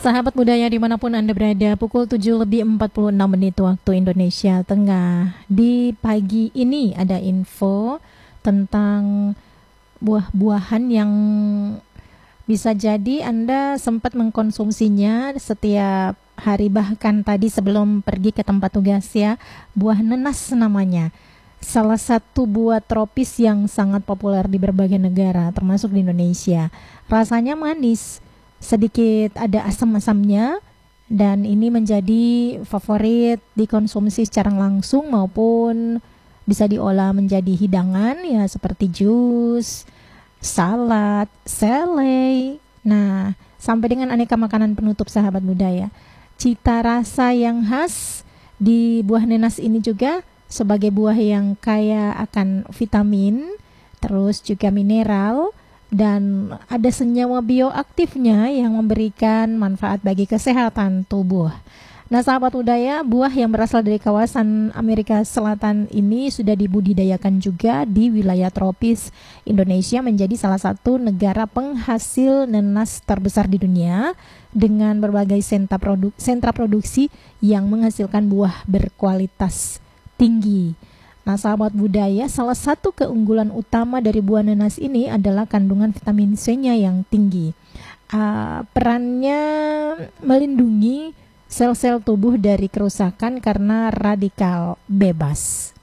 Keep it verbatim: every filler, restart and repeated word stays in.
Sahabat budaya dimanapun Anda berada, pukul tujuh lebih empat puluh enam menit waktu Indonesia Tengah. Di pagi ini ada info tentang buah-buahan yang bisa jadi Anda sempat mengkonsumsinya setiap hari, bahkan tadi sebelum pergi ke tempat tugas ya. Buah nenas namanya. Salah satu buah tropis yang sangat populer di berbagai negara, termasuk di Indonesia. Rasanya manis, sedikit ada asam-asamnya, dan ini menjadi favorit dikonsumsi secara langsung maupun bisa diolah menjadi hidangan ya, seperti jus, salad, selai. Nah, sampai dengan aneka makanan penutup sahabat budaya. Cita rasa yang khas di buah nenas ini juga sebagai buah yang kaya akan vitamin, terus juga mineral, dan ada senyawa bioaktifnya yang memberikan manfaat bagi kesehatan tubuh. Nah sahabat budaya, buah yang berasal dari kawasan Amerika Selatan ini sudah dibudidayakan juga di wilayah tropis. Indonesia menjadi salah satu negara penghasil nenas terbesar di dunia dengan berbagai sentra, produk, sentra produksi yang menghasilkan buah berkualitas tinggi. Nah sahabat budaya, salah satu keunggulan utama dari buah nenas ini adalah kandungan vitamin C-nya yang tinggi. Uh, perannya melindungi sel-sel tubuh dari kerusakan karena radikal bebas.